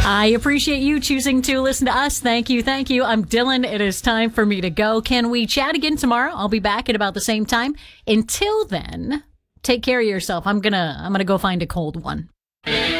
I appreciate you choosing to listen to us. Thank you. Thank you. I'm Dylan. It is time for me to go. Can we chat again tomorrow? I'll be back at about the same time. Until then, take care of yourself. I'm gonna go find a cold one.